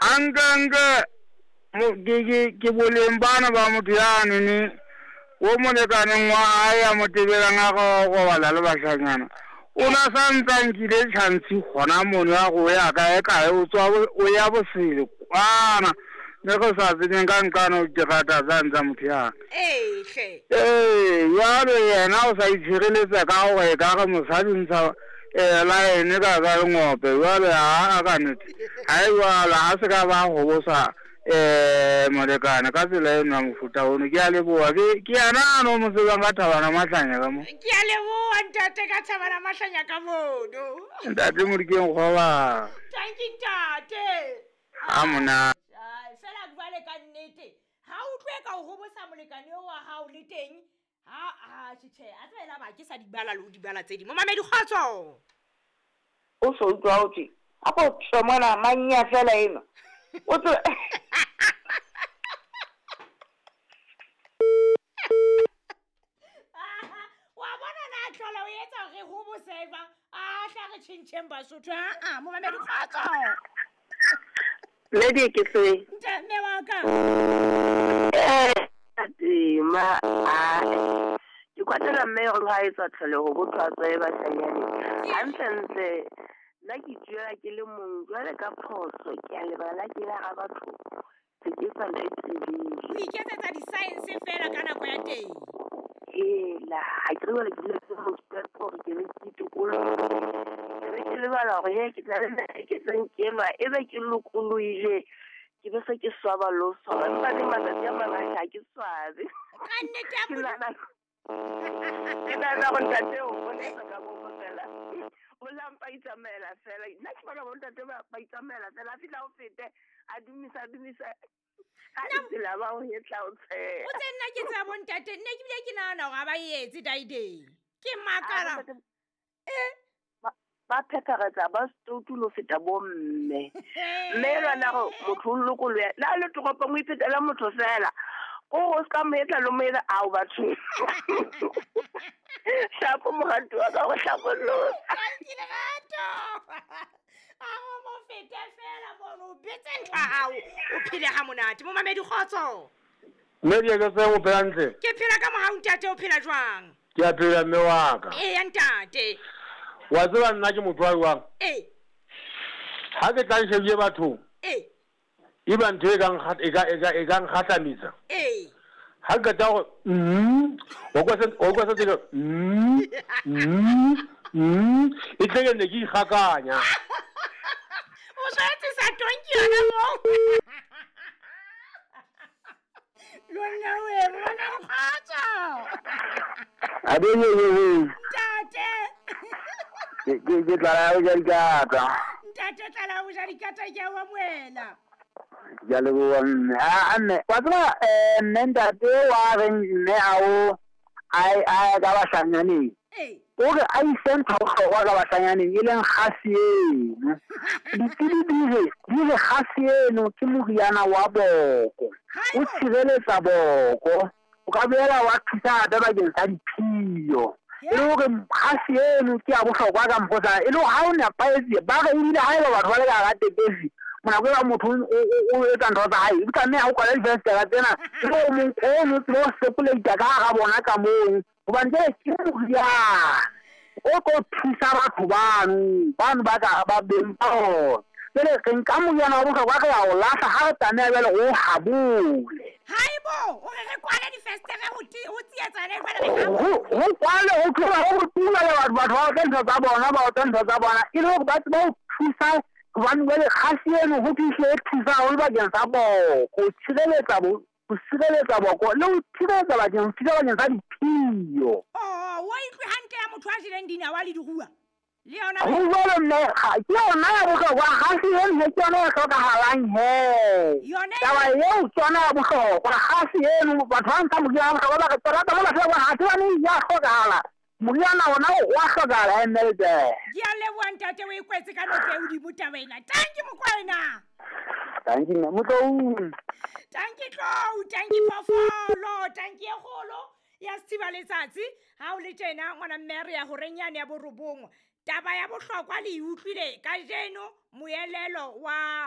anka ke boleng bana ba motho yane ne wo molekaneng wa hae ya motebelang a go bala le bashanyana o na santsa nkile tshantsi gona mono ya go ya kae o tswa o ya bosele kwana ne go sa tseneng ka nkano ke rata santsa motho yana yalo yena o sa itshireletsa ka go e ka ga mosadi ntsha la ene ka lengope jwale a ka nnete ga e jwala a se ka ba go bosa molekane ka tsela eno ya mofuta ono ke a leboa ke yana ano mo tsebang ka Thabana Mahlanya ka mo ke a leboa ntate ka Thabana Mahlanya ka mono ntate Modikeng goba ntate a mona fela jwale ka nnete ha o tlwe ka go bosa molekane wa hao le teng ha tshithe a tsela ba ke sa dibala le di bala tse di mo mamedi kgotso o so utlwa o tse a go tsomana manya fela eno o tse wa bona na tlola o etsa re ho boseva hla re tshintsheng Basotho mo mamedi kgotso lady ke se ntame wa ka ma ke kwatela mme go ha etsa tlhole go botlhwatswa e ba shanyane hantle nna ke tswela ke le mong jwale ka phoso ke a lebala ke la ga batho se ke sa le tsebile o iketsetsa di-science fela ka nako ya teng la ha ke re ke le mo sport ke le tikolo ke le bala go ye ke tla le ke tsenkema e be ke lokoloile ke be se ke swaba lo so ba le matsatsi a mangata ke swabe ka nnete ya ke na go ntate o bona ka mo fela o lampa itsamela fela nna ke bona bona ntate ba itsamela fela a fitla o fete a dumisa a ditsela ba o hetla o tse o tsenna ke tsa bontate nne ke bile ke nana ga ba etse daideng ke makala ba phekaretsa ba stoutulo feta bomme mme lwana go motho o lokolo ya la le togopa mo ipetela motho fela go ska metla lo mela ao batho shapo mohantu wa ka go hlapollo ke le gato a go mo fete fela mo betse ntao o phile ha monate mo mamedi kgotso mme di ka se go phelantle ke phela ka mo ha ntate o phela jwang ke a phela mme wa ka ya ntate wa tseba nna ke motho wa jwang ha ke tla shebile batho e ba ntho e ka nkgahlamisa ha ke ta go wa kwa se tega e tleke ne ke ikgakanya o tshwanetse sa tonki yona mo lona we bona kgotso a be ntate ke tla ya dikata ntate tla o ja dikata ke wa moela ya le go nne wa tsaba nne ntate wa re nne ai ka ba shanyane o re a isentha go ga ba shanyane e leng gasi eno di re gasi eno ke moriana wa boko o tshireletsa boko o ka bela wa thusa ba bakeng sa diphio e le gore gasi eno ke a bohlokwa ka mpotsa e le ha o nepaetse ba re ile ha ile batho ba le ka ga tekesi mona go ba motho o etsa ntho tsa hae e tla nne ha o kwala di-fenster tsena e le mong o mo tlo speculate ka ga bona ka moo gobane ke moriana o ko thusa batho bano ba ka ba beng ba ona pele ke nka moriana wa bohlokwa ke ya o lahla ha re tsamaya bjale o habole haibo o re kwale di-festere ho tsietsane go kwale go tloga go tula le batho ba otla ntho tsa bona e le gore ba o thusa gobane jale gasi eno go thusa e thusa go le bakeng sa boko o sireletsa boko le o thireletsa bakeng sa diphio wa itlwe hantle ya motho a jeleng dinawa le dirua le yona go jalo mme ke yona ya bohlokwa gasi eno ke yona e tlhokagalang taba eo ke yona ya bohlokwa gasi eno batho ba ntsha moriana wa bohlokwa ba ke tsarata mo latlhela bona ga se bane ya tlhokagala moriana ona wa tlhokagala emeletse ke a leboa ntate o ikwetse ka notle o di buta wena tanki mokwena tanki nna motlou tanki tlou tanki phofolo tanki e kgolo ya sethiba letsatsi ha o le tjena ngwana mme re ya ho renyane ya borobong taba ya bohlokwa le utlwile ka jeno moelelo wa